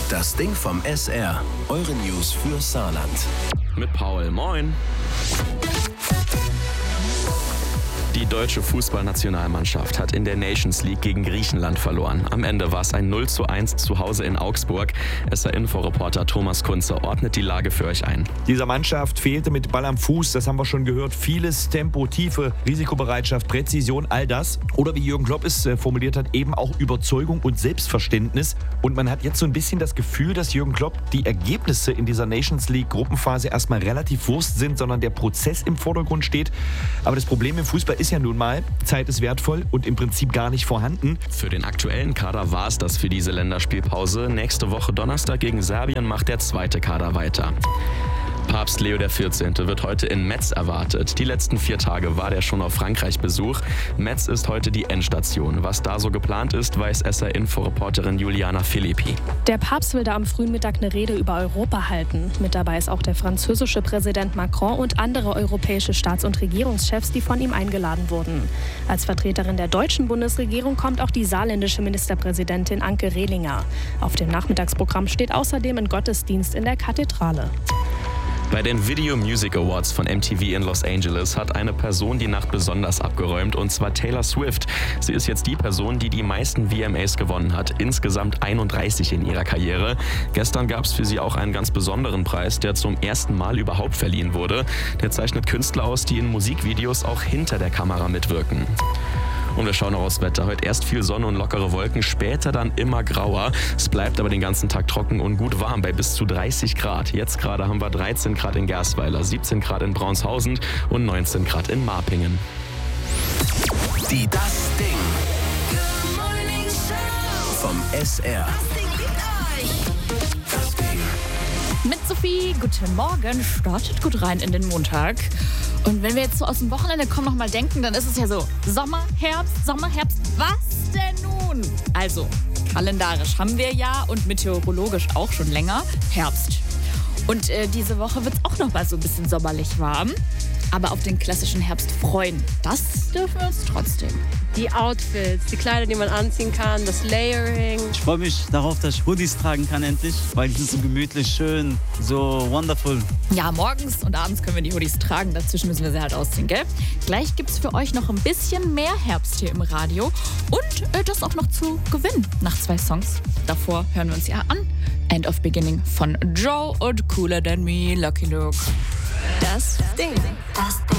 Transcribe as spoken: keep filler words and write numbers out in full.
Das Ding vom S R. Eure News für Saarland. Mit Paul. Moin. Die deutsche Fußballnationalmannschaft hat in der Nations League gegen Griechenland verloren. Am Ende war es ein null zu eins zu Hause in Augsburg. S R-Inforeporter Thomas Kunze ordnet die Lage für euch ein. Dieser Mannschaft fehlte mit Ball am Fuß, das haben wir schon gehört, vieles, Tempo, Tiefe, Risikobereitschaft, Präzision, all das. Oder wie Jürgen Klopp es äh, formuliert hat, eben auch Überzeugung und Selbstverständnis. Und man hat jetzt so ein bisschen das Gefühl, dass Jürgen Klopp die Ergebnisse in dieser Nations League Gruppenphase erstmal relativ Wurst sind, sondern der Prozess im Vordergrund steht. Aber das Problem im Fußball ist ja nun mal, Zeit ist wertvoll und im Prinzip gar nicht vorhanden. Für den aktuellen Kader war es das für diese Länderspielpause. Nächste Woche Donnerstag gegen Serbien macht der zweite Kader weiter. Papst Leo der vierzehnte wird heute in Metz erwartet. Die letzten vier Tage war der schon auf Frankreich-Besuch. Metz ist heute die Endstation. Was da so geplant ist, weiß S R-Inforeporterin Juliana Philippi. Der Papst will da am frühen Mittag eine Rede über Europa halten. Mit dabei ist auch der französische Präsident Macron und andere europäische Staats- und Regierungschefs, die von ihm eingeladen wurden. Als Vertreterin der deutschen Bundesregierung kommt auch die saarländische Ministerpräsidentin Anke Rehlinger. Auf dem Nachmittagsprogramm steht außerdem ein Gottesdienst in der Kathedrale. Bei den Video Music Awards von M T V in Los Angeles hat eine Person die Nacht besonders abgeräumt, und zwar Taylor Swift. Sie ist jetzt die Person, die die meisten V M As gewonnen hat, insgesamt einunddreißig in ihrer Karriere. Gestern gab es für sie auch einen ganz besonderen Preis, der zum ersten Mal überhaupt verliehen wurde. Der zeichnet Künstler aus, die in Musikvideos auch hinter der Kamera mitwirken. Und wir schauen noch aufs Wetter. Heute erst viel Sonne und lockere Wolken, später dann immer grauer. Es bleibt aber den ganzen Tag trocken und gut warm bei bis zu dreißig Grad. Jetzt gerade haben wir dreizehn Grad in Gerstweiler, siebzehn Grad in Braunshausend und neunzehn Grad in Marpingen. Die Das Ding vom S R. Das Ding. Mit Sophie, guten Morgen, startet gut rein in den Montag. Und wenn wir jetzt so aus dem Wochenende kommen, noch mal denken, dann ist es ja so Sommer, Herbst, Sommer, Herbst, was denn nun? Also, kalendarisch haben wir ja und meteorologisch auch schon länger Herbst. Und äh, diese Woche wird es auch noch mal so ein bisschen sommerlich warm. Aber auf den klassischen Herbst freuen, das dürfen wir uns trotzdem. Die Outfits, die Kleider, die man anziehen kann, das Layering. Ich freue mich darauf, dass ich Hoodies tragen kann endlich, weil die sind so gemütlich, schön, so wonderful. Ja, morgens und abends können wir die Hoodies tragen, dazwischen müssen wir sie halt ausziehen, gell? Gleich gibt es für euch noch ein bisschen mehr Herbst hier im Radio und äh, das auch noch zu gewinnen nach zwei Songs. Davor hören wir uns ja an. End of Beginning von Joe und Cooler Than Me, Lucky Luke. Das Ding. Das Ding.